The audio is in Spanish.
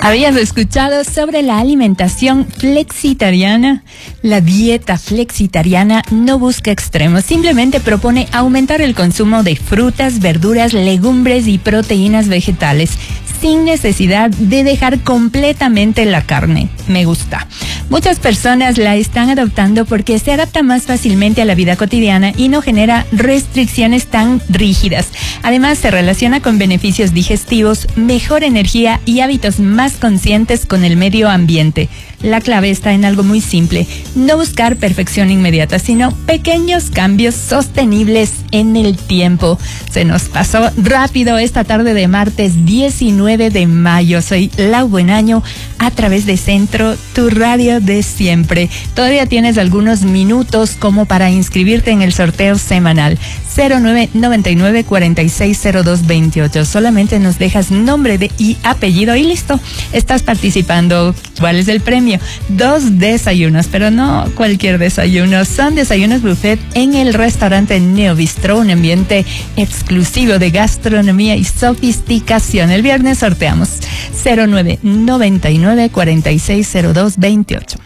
¿Habías escuchado sobre la alimentación flexitariana? La dieta flexitariana no busca extremos, simplemente propone aumentar el consumo de frutas, verduras, legumbres y proteínas vegetales, sin necesidad de dejar completamente la carne. Me gusta. Muchas personas la están adoptando porque se adapta más fácilmente a la vida cotidiana y no genera restricciones tan rígidas. Además, se relaciona con beneficios digestivos, mejor energía y hábitos más conscientes con el medio ambiente. La clave está en algo muy simple: no buscar perfección inmediata, sino pequeños cambios sostenibles en el tiempo. Se nos pasó rápido esta tarde de martes 19 de mayo. Soy Lau Buenaño a través de Centro, tu radio de siempre. Todavía tienes algunos minutos como para inscribirte en el sorteo semanal 0999-460228. Solamente nos dejas nombre y apellido y listo. Estás participando. ¿Cuál es el premio? 2 desayunos, pero no cualquier desayuno. Son desayunos buffet en el restaurante Neo Bistro, un ambiente exclusivo de gastronomía y sofisticación. El viernes sorteamos 0999-460228.